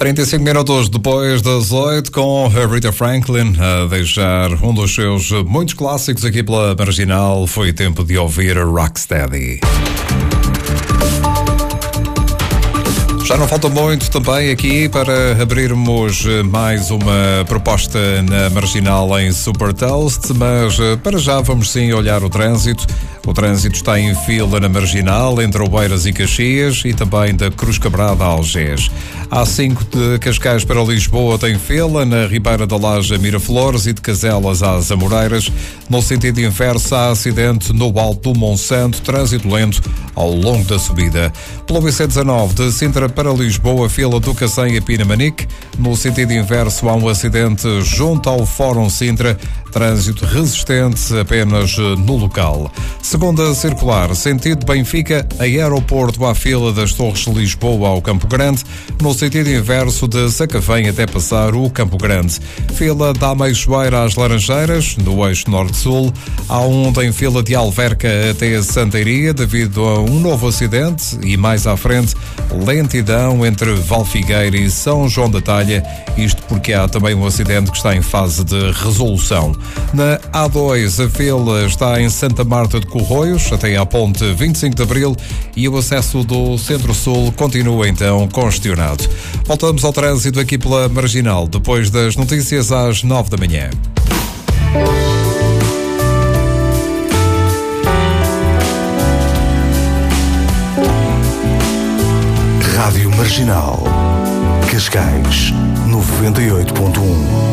35 minutos depois das 8, com a Rita Franklin a deixar um dos seus muitos clássicos aqui pela Marginal. Foi tempo de ouvir Rocksteady. Já não falta muito também aqui para abrirmos mais uma proposta na Marginal em Super Toast, mas para já vamos sim olhar o trânsito. O trânsito está em fila na Marginal, entre Oeiras e Caxias, e também da Cruz Quebrada a Algés. A5 de Cascais para Lisboa tem fila, na Ribeira da Laje a Miraflores e de Caselas às Amoreiras. No sentido inverso, há acidente no Alto do Monsanto, trânsito lento ao longo da subida. Pelo IC19 de Sintra para Lisboa, fila do Cacém a Pinamanique. No sentido inverso, há um acidente junto ao Fórum Sintra, trânsito resistente apenas no local. Segunda circular, sentido Benfica, aeroporto à fila das Torres de Lisboa ao Campo Grande. No sentido inverso, de Sacavém até passar o Campo Grande. Fila da Ameixoeira às Laranjeiras, no eixo norte-sul. Há um em fila de Alverca até a Santeiria, devido a um novo acidente, e mais à frente, lentidão entre Valfigueira e São João da Talha, isto porque há também um acidente que está em fase de resolução. Na A2, a fila está em Santa Marta de Corroios, até à ponte 25 de Abril, e o acesso do Centro-Sul continua então congestionado. Voltamos ao trânsito aqui pela Marginal, depois das notícias às 9 da manhã. Rádio Marginal, Cascais 98.1.